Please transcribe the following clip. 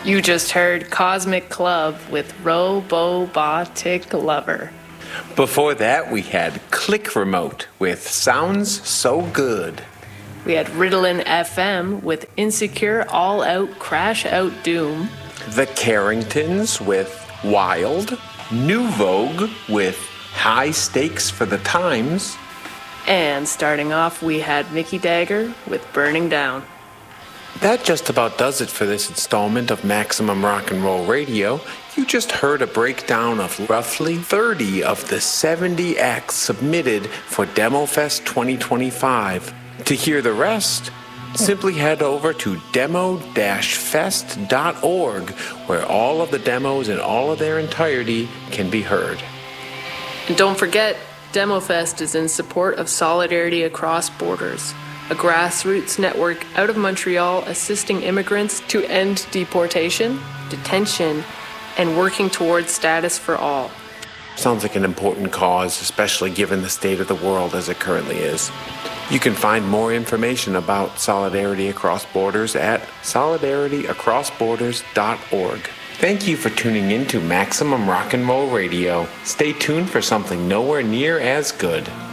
You just heard Cosmic Club with Robotic Lover. Before that, we had Click Remote with Sounds So Good. We had Ritalin FM with Insecure All Out Crash Out Doom. The Carringtons with Wild. New Vogue with High Stakes for the Times. And starting off, we had Mickey Dagger with Burning Down. That just about does it for this installment of Maximum Rock and Roll Radio. You just heard a breakdown of roughly 30 of the 70 acts submitted for DemoFest 2025. To hear the rest, simply head over to demo-fest.org, where all of the demos in all of their entirety can be heard. And don't forget, DemoFest is in support of Solidarity Across Borders, a grassroots network out of Montreal assisting immigrants to end deportation, detention, and working towards status for all. Sounds like an important cause, especially given the state of the world as it currently is. You can find more information about Solidarity Across Borders at solidarityacrossborders.org. Thank you for tuning in to Maximum Rock and Roll Radio. Stay tuned for something nowhere near as good.